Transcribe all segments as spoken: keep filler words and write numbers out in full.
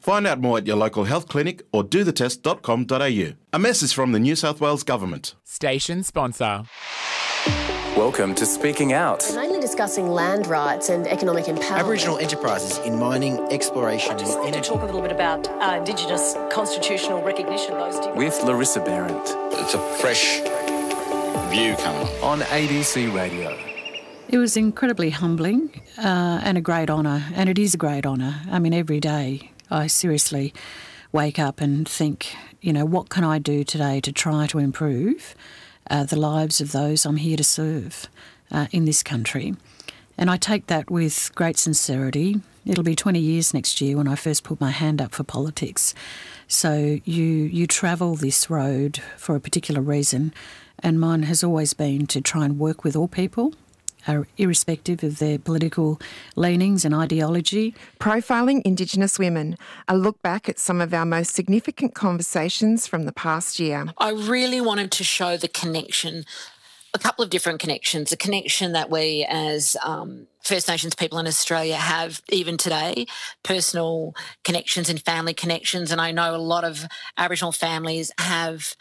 Find out more at your local health clinic or do the test dot com dot a u. A message from the New South Wales Government. Station sponsor. Welcome to Speaking Out. We're mainly discussing land rights and economic empowerment. Aboriginal enterprises in mining, exploration Just and energy. talk a little bit about uh, Indigenous constitutional recognition. Those With Larissa Behrendt. It's a fresh view coming on. On A B C Radio. It was incredibly humbling uh, and a great honour, and it is a great honour. I mean, every day I seriously wake up and think, you know, what can I do today to try to improve uh, the lives of those I'm here to serve uh, in this country. And I take that with great sincerity. It'll be twenty years next year when I first put my hand up for politics. So you you travel this road for a particular reason, and mine has always been to try and work with all people, Uh, irrespective of their political leanings and ideology. Profiling Indigenous women, a look back at some of our most significant conversations from the past year. I really wanted to show the connection, a couple of different connections, a connection that we as um, First Nations people in Australia have even today, personal connections and family connections. And I know a lot of Aboriginal families have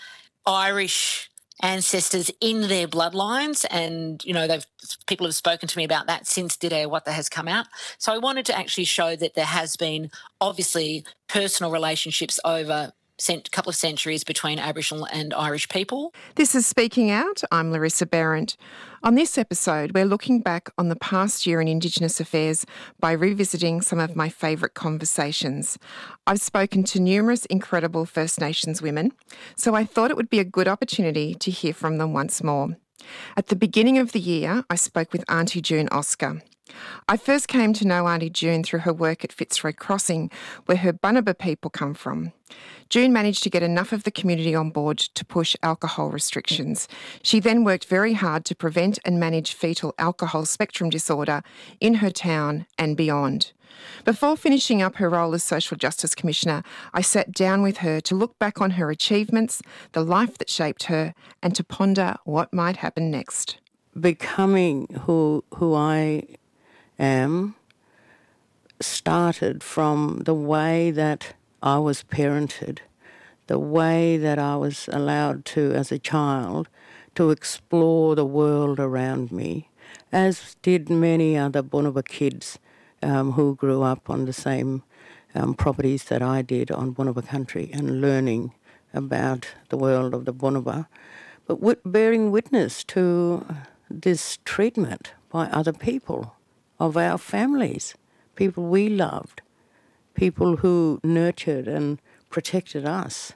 Irish ancestors in their bloodlines, and you know they've people have spoken to me about that since Didea Wata has come out. So I wanted to actually show that there has been obviously personal relationships over a couple of centuries between Aboriginal and Irish people. This is Speaking Out. I'm Larissa Behrendt. On this episode, we're looking back on the past year in Indigenous affairs by revisiting some of my favourite conversations. I've spoken to numerous incredible First Nations women, so I thought it would be a good opportunity to hear from them once more. At the beginning of the year, I spoke with Auntie June Oscar. I first came to know Auntie June through her work at Fitzroy Crossing, where her Bunuba people come from. June managed to get enough of the community on board to push alcohol restrictions. She then worked very hard to prevent and manage fetal alcohol spectrum disorder in her town and beyond. Before finishing up her role as Social Justice Commissioner, I sat down with her to look back on her achievements, the life that shaped her, and to ponder what might happen next. Becoming who who I am started from the way that I was parented, the way that I was allowed to, as a child, to explore the world around me, as did many other Bunuba kids um, who grew up on the same um, properties that I did on Bunuba country, and learning about the world of the Bunuba, but w- bearing witness to this treatment by other people of our families, people we loved, people who nurtured and protected us.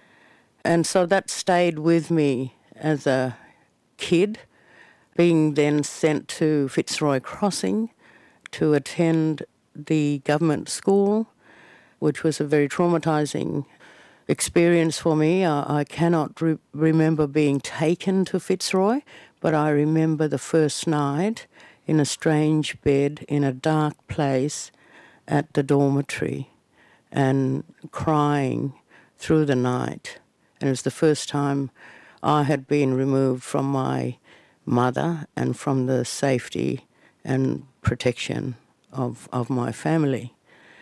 And so that stayed with me as a kid, being then sent to Fitzroy Crossing to attend the government school, which was a very traumatising experience for me. I, I cannot re- remember being taken to Fitzroy, but I remember the first night in a strange bed in a dark place at the dormitory and crying through the night. And it was the first time I had been removed from my mother and from the safety and protection of, of my family.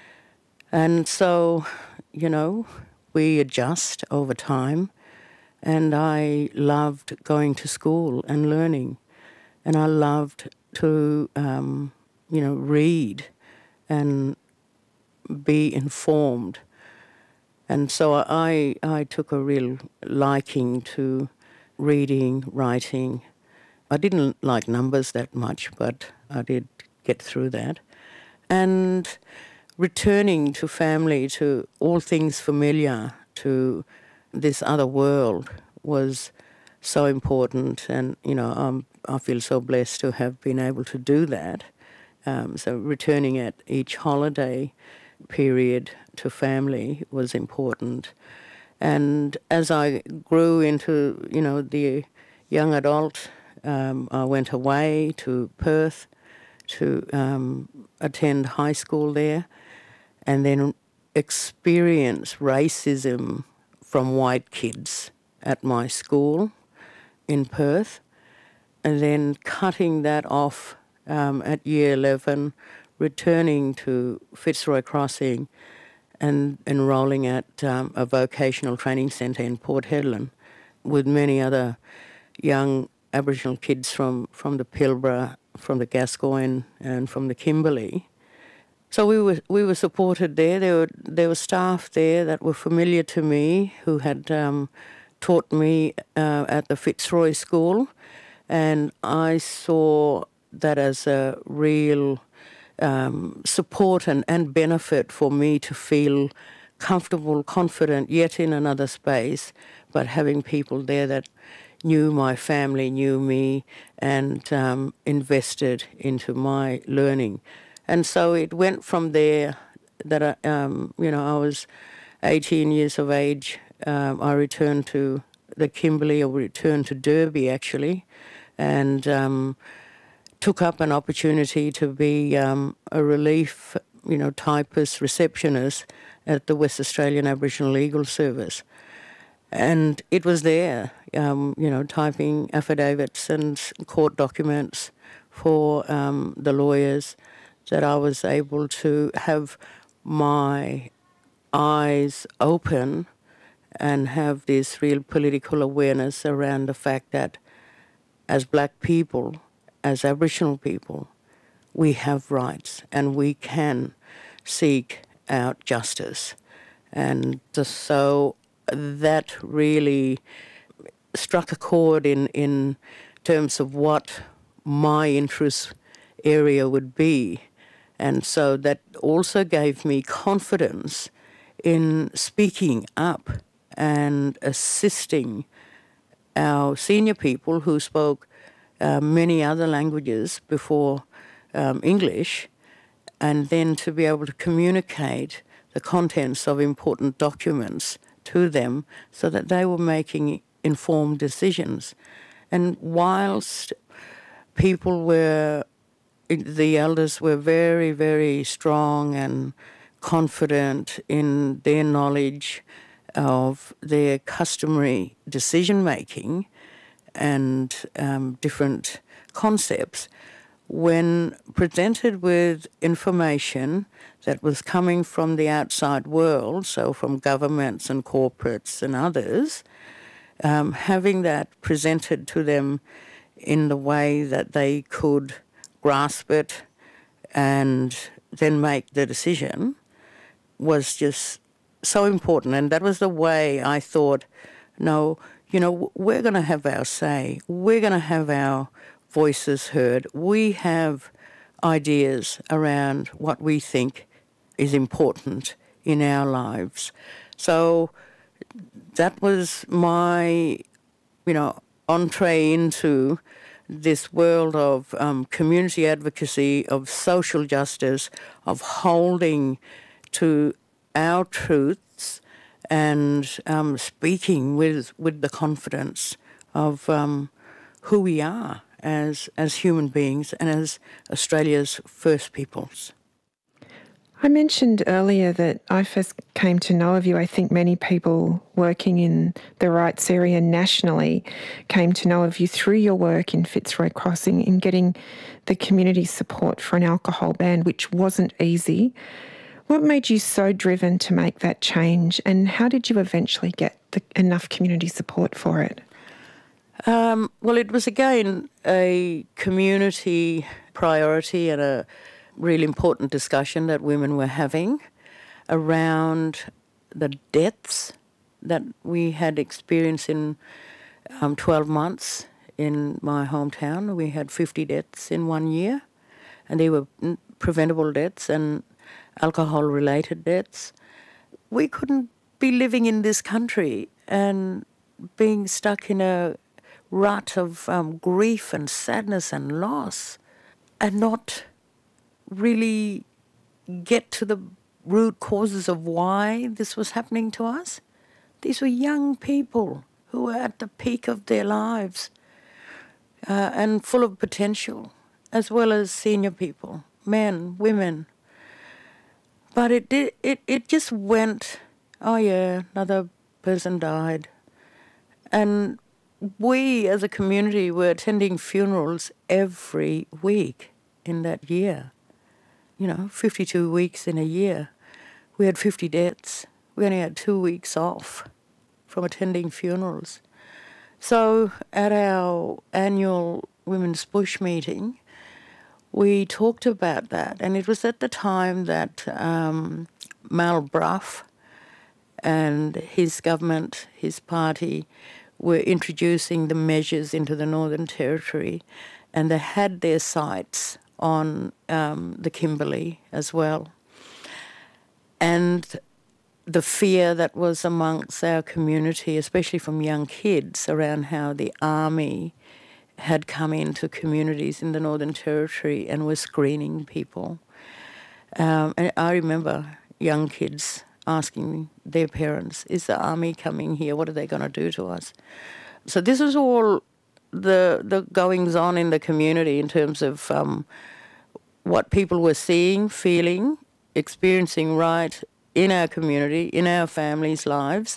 And so, you know, we adjust over time, and I loved going to school and learning, and I loved to, um, you know, read and be informed. And so I, I took a real liking to reading, writing. I didn't like numbers that much, but I did get through that. And returning to family, to all things familiar, to this other world was so important. And, you know, I'm I feel so blessed to have been able to do that. Um, so returning at each holiday period to family was important. And as I grew into, you know, the young adult, um, I went away to Perth to um, attend high school there, and then experience racism from white kids at my school in Perth. And then cutting that off um, at year eleven, returning to Fitzroy Crossing and enrolling at um, a vocational training centre in Port Hedland with many other young Aboriginal kids from, from the Pilbara, from the Gascoyne and from the Kimberley. So we were we were supported there. There were there were staff there that were familiar to me, who had um, taught me uh, at the Fitzroy School, and I saw that as a real um, support and, and benefit for me to feel comfortable, confident, yet in another space, but having people there that knew my family, knew me, and um, invested into my learning. And so it went from there that, I, um, you know, I was eighteen years of age. Um, I returned to the Kimberley, or returned to Derby, actually, and um, took up an opportunity to be um, a relief, you know, typist, receptionist at the West Australian Aboriginal Legal Service. And it was there, um, you know, typing affidavits and court documents for um, the lawyers, that I was able to have my eyes open and have this real political awareness around the fact that as black people, as Aboriginal people, we have rights and we can seek out justice. And so that really struck a chord in, in terms of what my interest area would be. And so that also gave me confidence in speaking up and assisting our senior people who spoke uh, many other languages before um, English, and then to be able to communicate the contents of important documents to them so that they were making informed decisions. And whilst people were the elders were very, very strong and confident in their knowledge of their customary decision-making and um, different concepts. When presented with information that was coming from the outside world, so from governments and corporates and others, um, having that presented to them in the way that they could grasp it and then make the decision was just so important. And that was the way I thought, no, you know, we're going to have our say. We're going to have our voices heard. We have ideas around what we think is important in our lives. So that was my, you know, entree into this world of um, community advocacy, of social justice, of holding to our truths and um, speaking with, with the confidence of um, who we are as, as human beings and as Australia's First Peoples. I mentioned earlier that I first came to know of you. I think many people working in the rights area nationally came to know of you through your work in Fitzroy Crossing in getting the community support for an alcohol ban, which wasn't easy. What made you so driven to make that change, and how did you eventually get the, enough community support for it? Um, well, it was again a community priority and a really important discussion that women were having around the deaths that we had experienced in um, twelve months in my hometown. We had fifty deaths in one year, and they were preventable deaths and alcohol-related deaths. We couldn't be living in this country and being stuck in a rut of um, grief and sadness and loss and not really get to the root causes of why this was happening to us. These were young people who were at the peak of their lives uh, and full of potential, as well as senior people, men, women. But it did, it, it just went, oh yeah, another person died. And we as a community were attending funerals every week in that year. You know, fifty-two weeks in a year. we had fifty deaths. We only had two weeks off from attending funerals. So at our annual Women's Bush meeting, we talked about that, and it was at the time that um, Mal Brough and his government, his party, were introducing the measures into the Northern Territory, and they had their sights on um, the Kimberley as well. And the fear that was amongst our community, especially from young kids, around how the army had come into communities in the Northern Territory and were screening people. Um, and I remember young kids asking their parents, is the army coming here? What are they going to do to us? So this was all the the goings-on in the community in terms of um, what people were seeing, feeling, experiencing right in our community, in our families' lives,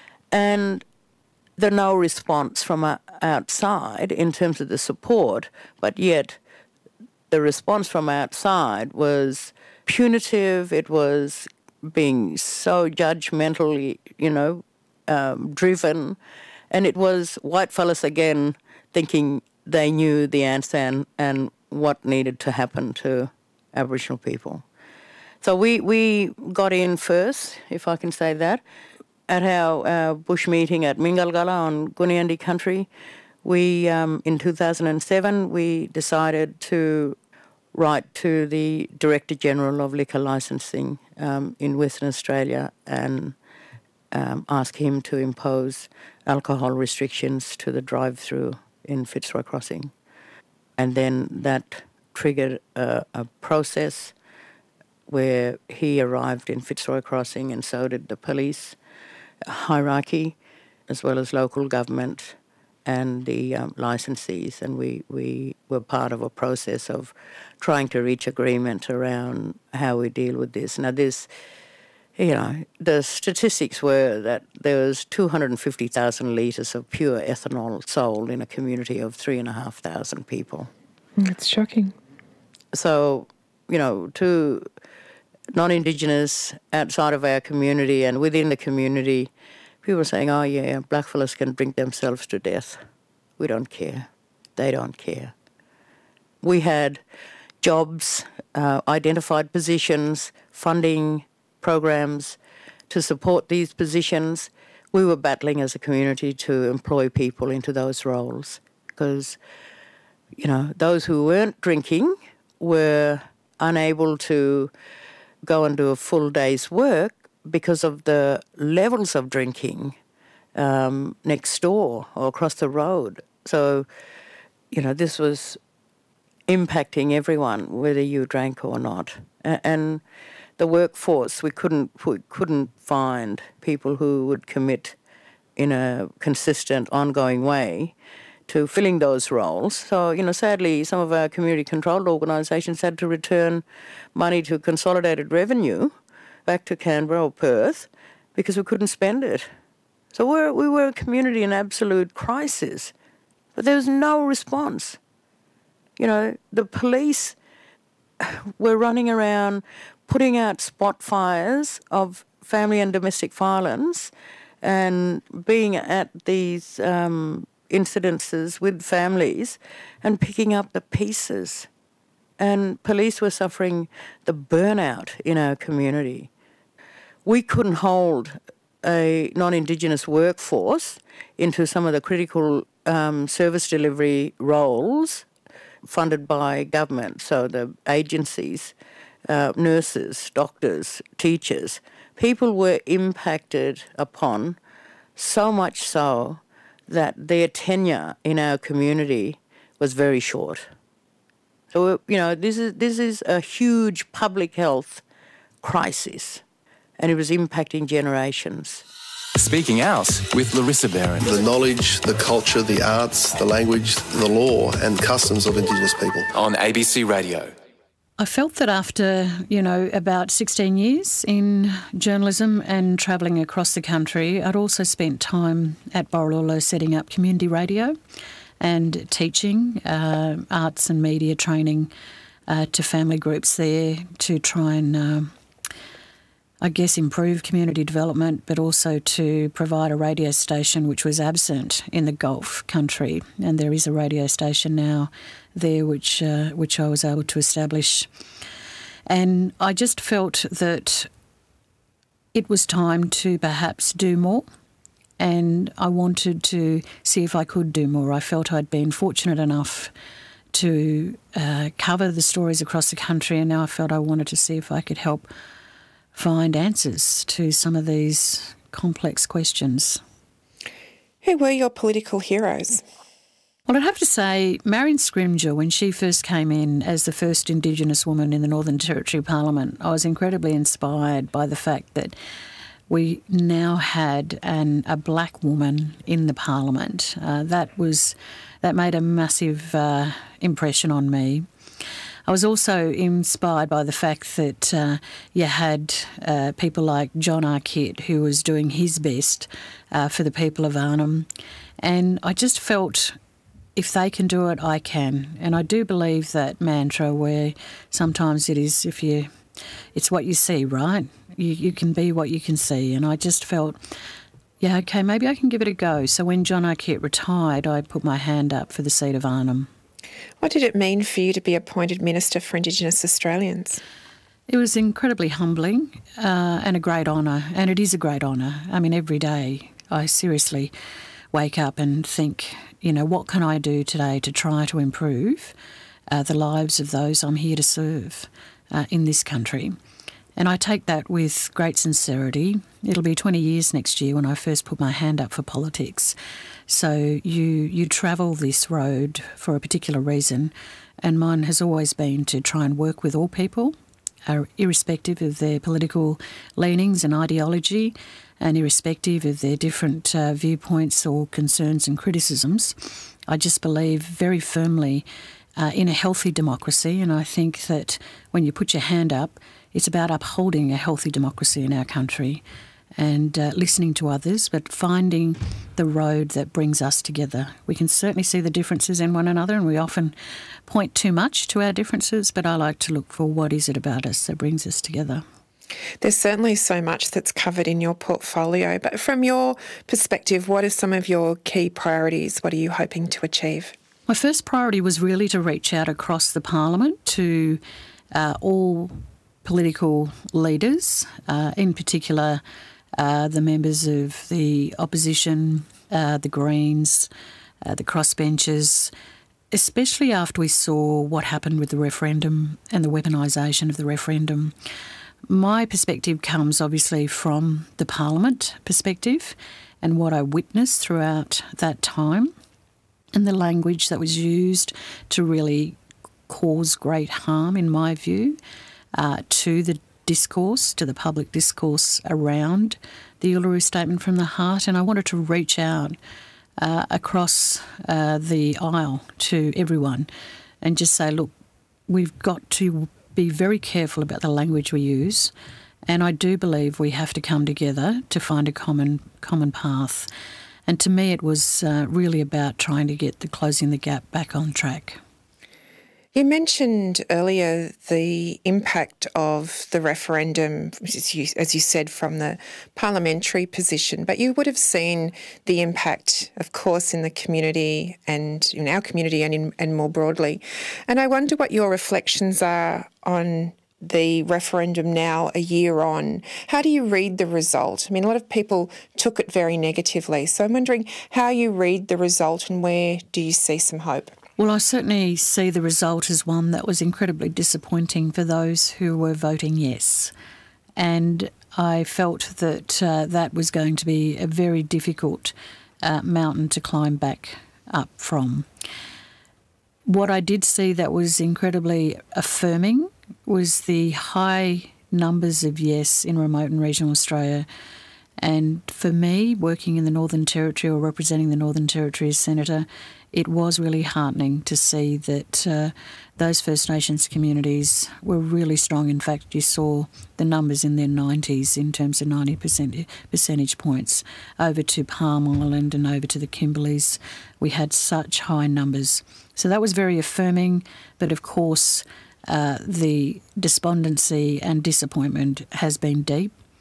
and the no response from outside in terms of the support, but yet the response from outside was punitive, it was being so judgmentally, you know, um, driven, and it was white fellas again thinking they knew the answer and, and what needed to happen to Aboriginal people. So we, we got in first, if I can say that, at our, our bush meeting at Mingalgala on Gooniyandi country. We, um, in two thousand seven, we decided to write to the Director General of Liquor Licensing um, in Western Australia and um, ask him to impose alcohol restrictions to the drive-through in Fitzroy Crossing. And then that triggered a, a process where he arrived in Fitzroy Crossing, and so did the police hierarchy, as well as local government and the um, licensees. And we, we were part of a process of trying to reach agreement around how we deal with this. Now, this, you know, the statistics were that there was two hundred fifty thousand litres of pure ethanol sold in a community of three and a half thousand people. That's shocking. So, you know, to non-Indigenous outside of our community and within the community, people are saying, oh yeah, blackfellas can drink themselves to death. We don't care. They don't care. We had jobs, uh, identified positions, funding programs to support these positions. We were battling as a community to employ people into those roles because, you know, those who weren't drinking were unable to go and do a full day's work because of the levels of drinking um, next door or across the road. So, you know, this was impacting everyone, whether you drank or not. And the workforce, we couldn't we couldn't find people who would commit in a consistent, ongoing way to filling those roles. So, you know, sadly, some of our community-controlled organisations had to return money to consolidated revenue back to Canberra or Perth because we couldn't spend it. So we're, we were a community in absolute crisis, but there was no response. You know, the police were running around putting out spot fires of family and domestic violence and being at these um, incidences with families and picking up the pieces. And police were suffering the burnout in our community. We couldn't hold a non-Indigenous workforce into some of the critical um, service delivery roles funded by government, so the agencies, uh, nurses, doctors, teachers. People were impacted upon so much so that their tenure in our community was very short. So, you know, this is this is a huge public health crisis, and it was impacting generations. Speaking Out with Larissa Behrendt. The knowledge, the culture, the arts, the language, the law and customs of Indigenous people. On A B C Radio. I felt that after, you know, about sixteen years in journalism and travelling across the country, I'd also spent time at Borroloola setting up community radio and teaching uh, arts and media training uh, to family groups there to try and uh, I guess, improve community development, but also to provide a radio station which was absent in the Gulf country. And there is a radio station now there which uh, which I was able to establish. And I just felt that it was time to perhaps do more, and I wanted to see if I could do more. I felt I'd been fortunate enough to uh, cover the stories across the country, and now I felt I wanted to see if I could help find answers to some of these complex questions. Who were your political heroes? Well, I'd have to say Marion Scrimgeour, when she first came in as the first Indigenous woman in the Northern Territory Parliament, I was incredibly inspired by the fact that we now had an, a black woman in the Parliament. Uh, that was that made a massive uh, impression on me. I was also inspired by the fact that uh, you had uh, people like John Arquette, who was doing his best uh, for the people of Arnhem. And I just felt, if they can do it, I can. And I do believe that mantra where sometimes it is, if you, it's what you see, right? You, you can be what you can see. And I just felt, yeah, okay, maybe I can give it a go. So when John Arquette retired, I put my hand up for the seat of Arnhem. What did it mean for you to be appointed Minister for Indigenous Australians? It was incredibly humbling uh, and a great honour, and it is a great honour. I mean, every day I seriously wake up and think, you know, what can I do today to try to improve uh, the lives of those I'm here to serve uh, in this country? And I take that with great sincerity. It'll be twenty years next year when I first put my hand up for politics. So you you travel this road for a particular reason, and mine has always been to try and work with all people, uh, irrespective of their political leanings and ideology, and irrespective of their different uh, viewpoints or concerns and criticisms. I just believe very firmly uh, in a healthy democracy, and I think that when you put your hand up, it's about upholding a healthy democracy in our country and uh, listening to others, but finding the road that brings us together. We can certainly see the differences in one another, and we often point too much to our differences, but I like to look for what is it about us that brings us together. There's certainly so much that's covered in your portfolio, but from your perspective, what are some of your key priorities? What are you hoping to achieve? My first priority was really to reach out across the Parliament to uh, all political leaders, uh, in particular uh, the members of the opposition, uh, the Greens, uh, the crossbenchers, especially after we saw what happened with the referendum and the weaponisation of the referendum. My perspective comes obviously from the Parliament perspective and what I witnessed throughout that time and the language that was used to really cause great harm, in my view, uh, to the discourse, to the public discourse around the Uluru Statement from the Heart. And I wanted to reach out uh, across uh, the aisle to everyone and just say, look, we've got to be very careful about the language we use, and I do believe we have to come together to find a common common path. And to me, it was uh, really about trying to get the closing the gap back on track. You mentioned earlier the impact of the referendum, as you, as you said, from the parliamentary position, but you would have seen the impact, of course, in the community and in our community and, in, and more broadly. And I wonder what your reflections are on the referendum now, a year on. How do you read the result? I mean, a lot of people took it very negatively. So I'm wondering how you read the result and where do you see some hope? Well, I certainly see the result as one that was incredibly disappointing for those who were voting yes. And I felt that uh, that was going to be a very difficult uh, mountain to climb back up from. What I did see that was incredibly affirming was the high numbers of yes in remote and regional Australia. And for me, working in the Northern Territory or representing the Northern Territory as Senator, it was really heartening to see that uh, those First Nations communities were really strong. In fact, you saw the numbers in their nineties in terms of ninety percent percentage points over to Palm Island and over to the Kimberleys. We had such high numbers. So that was very affirming, but of course uh, the despondency and disappointment has been deep.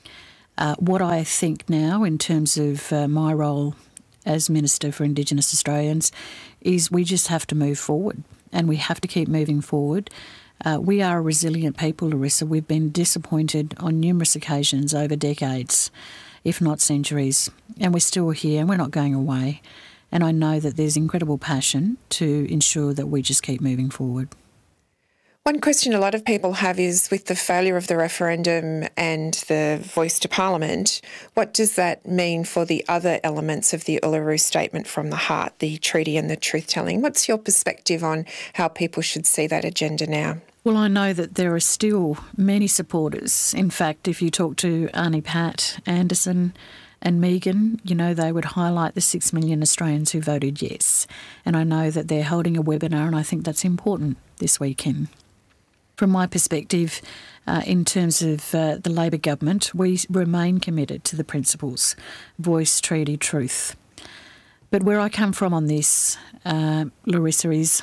Uh, what I think now in terms of uh, my role as Minister for Indigenous Australians is we just have to move forward, and we have to keep moving forward. Uh, we are a resilient people, Larissa. We've been disappointed on numerous occasions over decades, if not centuries, and we're still here and we're not going away. And I know that there's incredible passion to ensure that we just keep moving forward. One question a lot of people have is, with the failure of the referendum and the voice to Parliament, what does that mean for the other elements of the Uluru Statement from the Heart, the treaty and the truth-telling? What's your perspective on how people should see that agenda now? Well, I know that there are still many supporters. In fact, if you talk to Arnie Pat Anderson and Megan, you know, they would highlight the six million Australians who voted yes. And I know that they're holding a webinar, and I think that's important this weekend. From my perspective, uh, in terms of uh, the Labor government, we remain committed to the principles, voice, treaty, truth. But where I come from on this, uh, Larissa, is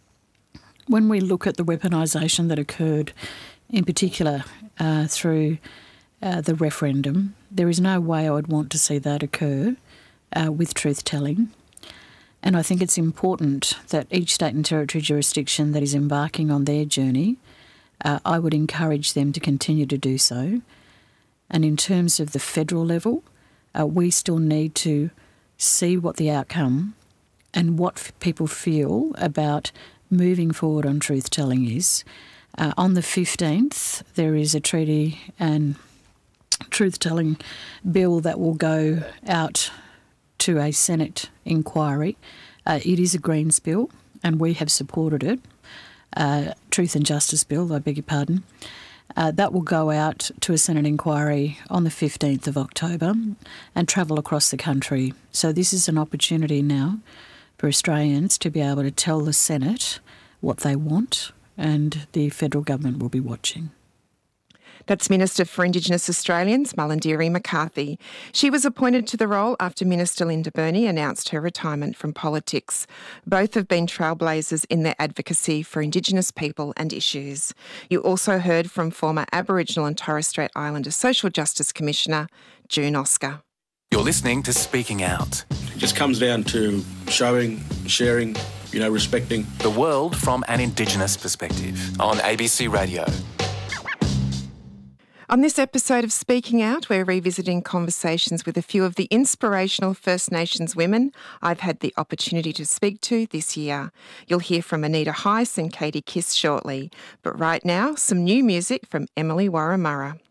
when we look at the weaponisation that occurred, in particular uh, through uh, the referendum, there is no way I would want to see that occur uh, with truth-telling. And I think it's important that each state and territory jurisdiction that is embarking on their journey, uh, I would encourage them to continue to do so. And in terms of the federal level, uh, we still need to see what the outcome and what f- people feel about moving forward on truth-telling is. Uh, on the fifteenth, there is a treaty and truth-telling bill that will go out to a Senate inquiry. Uh, it is a Greens bill, and we have supported it. Uh, Truth and Justice Bill, I beg your pardon. Uh, that will go out to a Senate inquiry on the fifteenth of October and travel across the country. So this is an opportunity now for Australians to be able to tell the Senate what they want, and the federal government will be watching. That's Minister for Indigenous Australians, Mullindiri McCarthy. She was appointed to the role after Minister Linda Burney announced her retirement from politics. Both have been trailblazers in their advocacy for Indigenous people and issues. You also heard from former Aboriginal and Torres Strait Islander Social Justice Commissioner June Oscar. You're listening to Speaking Out. It just comes down to showing, sharing, you know, respecting. The world from an Indigenous perspective on A B C Radio. On this episode of Speaking Out, we're revisiting conversations with a few of the inspirational First Nations women I've had the opportunity to speak to this year. You'll hear from Anita Heiss and Katie Kiss shortly, but right now, some new music from Emily Warramurra.